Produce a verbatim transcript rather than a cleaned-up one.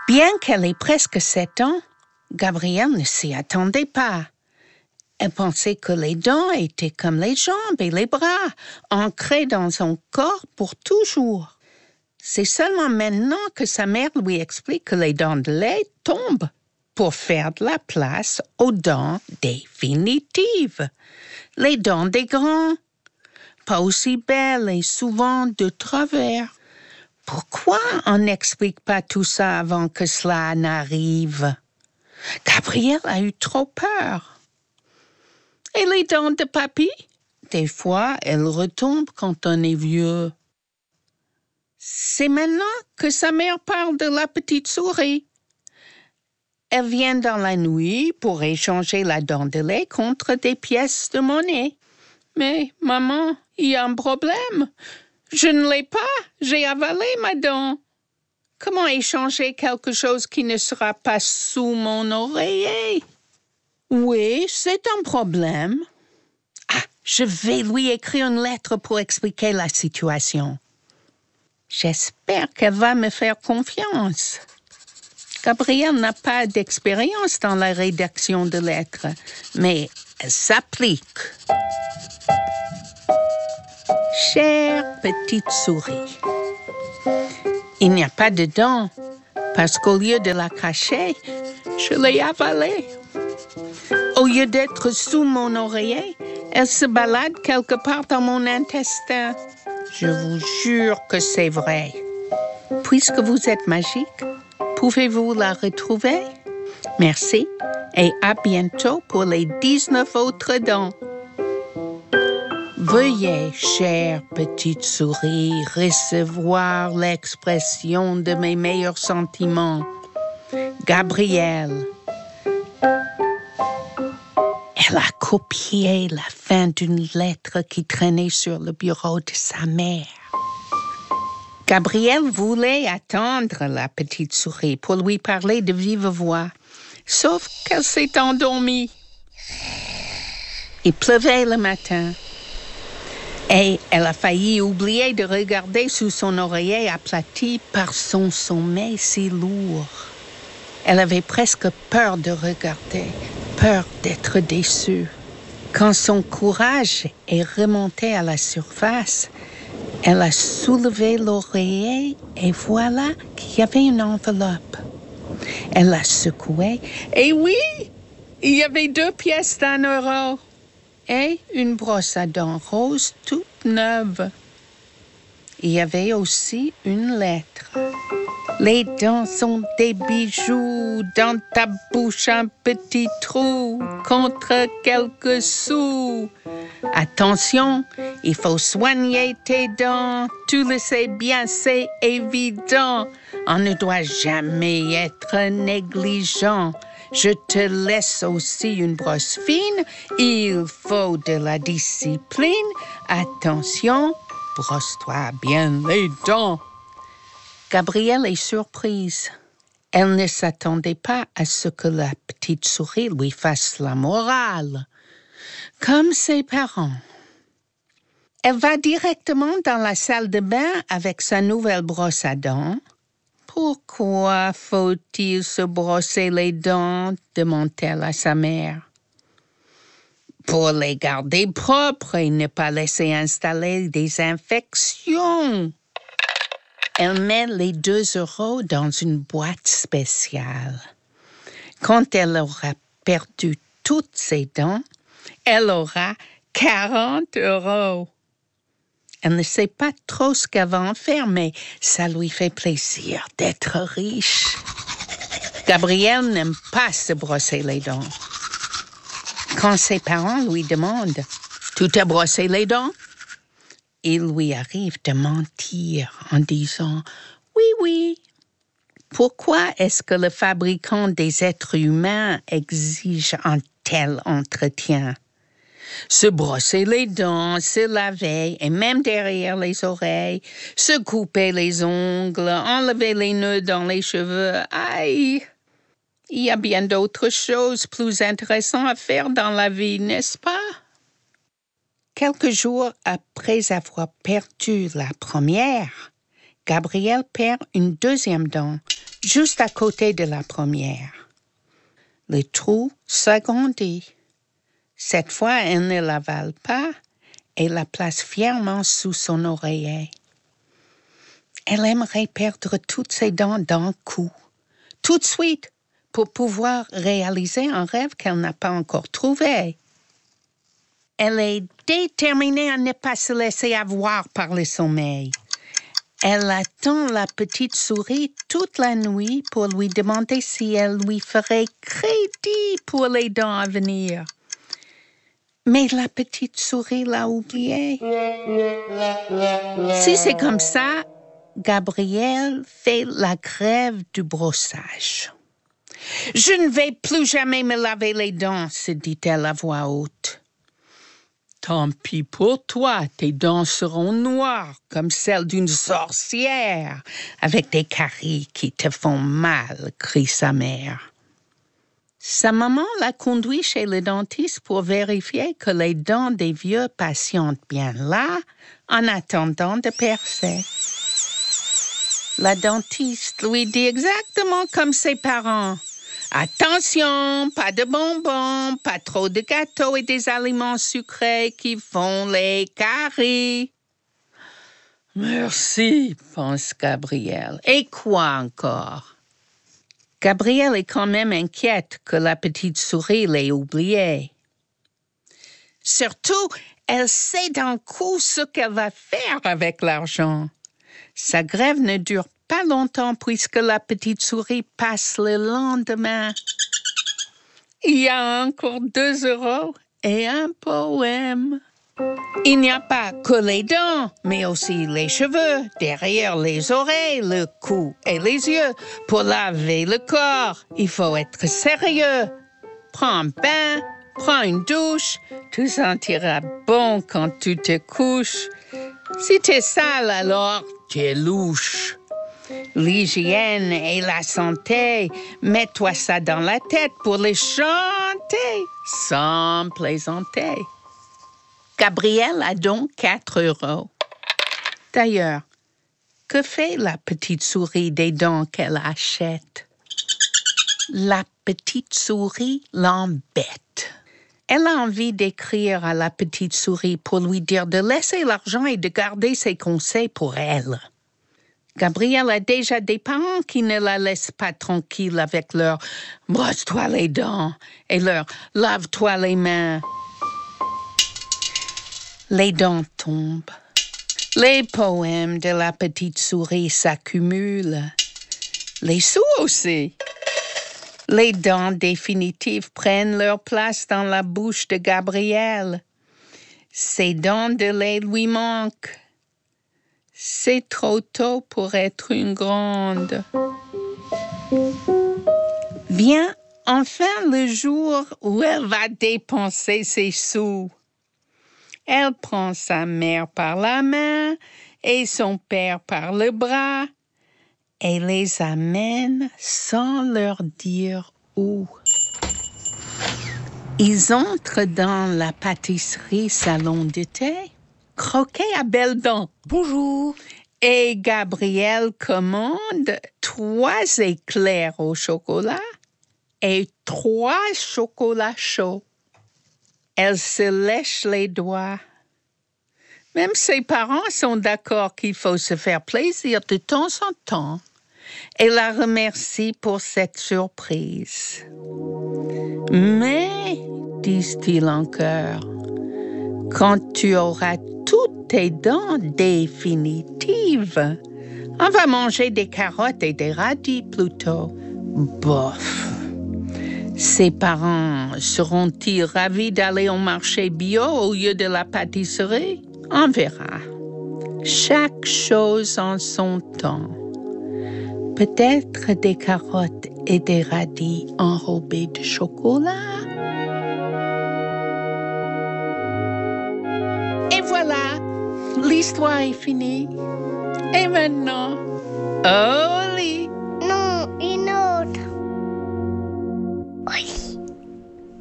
Bien qu'elle ait presque sept ans, Gabrielle ne s'y attendait pas. Elle pensait que les dents étaient comme les jambes et les bras, ancrés dans son corps pour toujours. C'est seulement maintenant que sa mère lui explique que les dents de lait tombent pour faire de la place aux dents définitives, les dents des grands, pas aussi belles et souvent de travers. Pourquoi on n'explique pas tout ça avant que cela n'arrive? Gabrielle a eu trop peur. Et les dents de papy? Des fois, elles retombent quand on est vieux. C'est maintenant que sa mère parle de la petite souris. Elle vient dans la nuit pour échanger la dent de lait contre des pièces de monnaie. Mais, maman, il y a un problème. Je ne l'ai pas, j'ai avalé ma dent. Comment échanger quelque chose qui ne sera pas sous mon oreiller? Oui, c'est un problème. Ah, je vais lui écrire une lettre pour expliquer la situation. J'espère qu'elle va me faire confiance. Gabrielle n'a pas d'expérience dans la rédaction de lettres, mais elle s'applique. Chère petite souris, il n'y a pas de dents, parce qu'au lieu de la cacher, je l'ai avalée. Au lieu d'être sous mon oreiller, elle se balade quelque part dans mon intestin. Je vous jure que c'est vrai. Puisque vous êtes magique, pouvez-vous la retrouver? Merci et à bientôt pour les dix-neuf autres dents. Veuillez, chère petite souris, recevoir l'expression de mes meilleurs sentiments. Gabrielle. Elle a copié la fin d'une lettre qui traînait sur le bureau de sa mère. Gabrielle voulait attendre la petite souris pour lui parler de vive voix, sauf qu'elle s'est endormie. Il pleuvait le matin. Et elle a failli oublier de regarder sous son oreiller aplati par son sommeil si lourd. Elle avait presque peur de regarder, peur d'être déçue. Quand son courage est remonté à la surface, elle a soulevé l'oreiller et voilà qu'il y avait une enveloppe. Elle l'a secouée et oui, il y avait deux pièces d'un euro. Et une brosse à dents rose toute neuve. Il y avait aussi une lettre. Les dents sont des bijoux, dans ta bouche un petit trou, contre quelques sous. Attention, il faut soigner tes dents, tu le sais bien, c'est évident. On ne doit jamais être négligent. Je te laisse aussi une brosse fine. Il faut de la discipline. Attention, brosse-toi bien les dents. Gabrielle est surprise. Elle ne s'attendait pas à ce que la petite souris lui fasse la morale, comme ses parents. Elle va directement dans la salle de bain avec sa nouvelle brosse à dents. Pourquoi faut-il se brosser les dents? Demande-t-elle à sa mère. Pour les garder propres et ne pas laisser installer des infections. Elle met les deux euros dans une boîte spéciale. Quand elle aura perdu toutes ses dents, elle aura quarante euros. Elle ne sait pas trop ce qu'elle va en faire, mais ça lui fait plaisir d'être riche. Gabrielle n'aime pas se brosser les dents. Quand ses parents lui demandent « Tu t'es brossé les dents ?» il lui arrive de mentir en disant « Oui, oui ». Pourquoi est-ce que le fabricant des êtres humains exige un tel entretien? Se brosser les dents, se laver, et même derrière les oreilles, se couper les ongles, enlever les nœuds dans les cheveux. Aïe! Il y a bien d'autres choses plus intéressantes à faire dans la vie, n'est-ce pas? Quelques jours après avoir perdu la première, Gabrielle perd une deuxième dent, juste à côté de la première. Le trou s'agrandit. Cette fois, elle ne l'avale pas et la place fièrement sous son oreiller. Elle aimerait perdre toutes ses dents d'un coup, tout de suite, pour pouvoir réaliser un rêve qu'elle n'a pas encore trouvé. Elle est déterminée à ne pas se laisser avoir par le sommeil. Elle attend la petite souris toute la nuit pour lui demander si elle lui ferait crédit pour les dents à venir. Mais la petite souris l'a oublié. Si c'est comme ça, Gabrielle fait la grève du brossage. « Je ne vais plus jamais me laver les dents », se dit-elle à voix haute. « Tant pis pour toi, tes dents seront noires comme celles d'une sorcière, avec des caries qui te font mal », crie sa mère. Sa maman la conduit chez le dentiste pour vérifier que les dents des vieux patientent bien là, en attendant de percer. La dentiste lui dit exactement comme ses parents. « Attention, pas de bonbons, pas trop de gâteaux et des aliments sucrés qui font les caries. » Merci, pense Gabrielle. Et quoi encore? Gabrielle est quand même inquiète que la petite souris l'ait oubliée. Surtout, elle sait d'un coup ce qu'elle va faire avec l'argent. Sa grève ne dure pas longtemps puisque la petite souris passe le lendemain. Il y a encore deux euros et un poème. Il n'y a pas que les dents, mais aussi les cheveux, derrière les oreilles, le cou et les yeux. Pour laver le corps, il faut être sérieux. Prends un bain, prends une douche, tu sentiras bon quand tu te couches. Si t'es sale, alors t'es louche. L'hygiène et la santé, mets-toi ça dans la tête pour les chanter sans plaisanter. Gabrielle a donc quatre euros. D'ailleurs, que fait la petite souris des dents qu'elle achète? La petite souris l'embête. Elle a envie d'écrire à la petite souris pour lui dire de laisser l'argent et de garder ses conseils pour elle. Gabrielle a déjà des parents qui ne la laissent pas tranquille avec leur « brosse-toi les dents » et leur « lave-toi les mains ». Les dents tombent. Les poèmes de la petite souris s'accumulent. Les sous aussi. Les dents définitives prennent leur place dans la bouche de Gabrielle. Ses dents de lait lui manquent. C'est trop tôt pour être une grande. Vient enfin le jour où elle va dépenser ses sous. Elle prend sa mère par la main et son père par le bras et les amène sans leur dire où. Ils entrent dans la pâtisserie salon de thé. Croquet à belles dents. Bonjour. Et Gabrielle commande trois éclairs au chocolat et trois chocolats chauds. Elle se lèche les doigts. Même ses parents sont d'accord qu'il faut se faire plaisir de temps en temps et la remercient pour cette surprise. Mais, disent-ils en chœur, quand tu auras toutes tes dents définitives, on va manger des carottes et des radis plutôt. Bof. Ses parents seront-ils ravis d'aller au marché bio au lieu de la pâtisserie? On verra. Chaque chose en son temps. Peut-être des carottes et des radis enrobés de chocolat. Et voilà, l'histoire est finie. Et maintenant, au lit.